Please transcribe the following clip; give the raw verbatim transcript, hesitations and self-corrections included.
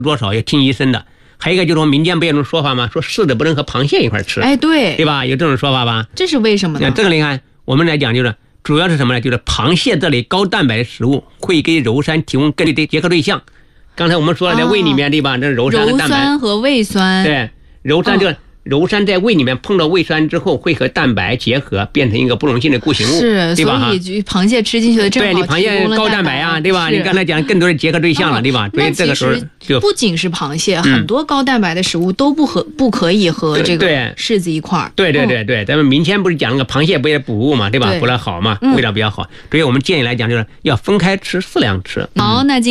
多少要听医生的。还有一个就是说民间不有种说法吗？说柿子不能和螃蟹一块吃， 哎，对， 对吧？有这种说法吧？ 这是为什么呢？ 这个你看，我们来讲就是主要是什么呢？就是螃蟹这类高蛋白的食物会给鞣山提供更多的结合对象。刚才我们说了，在胃里面、哦、对吧？这是鞣山的蛋白， 鞣酸和胃酸， 对，鞣酸这个。哦鞣酸在胃里面碰到胃酸之后，会和蛋白结合，变成一个不溶性的固形物， 是， 对吧？ 所以螃蟹吃进去的正好对你螃蟹高蛋白啊，对吧？你刚才讲更多的结合对象了，对吧？所以这个时候就不仅是螃蟹，嗯、很多高蛋白的食物都不和不可以和这个柿子一块儿。 对对对对，咱们民间不是讲那个螃蟹不也补物嘛，对吧？补了好嘛，味道比较好。所以我们建议来讲，就是要分开吃，适量吃。 好，那今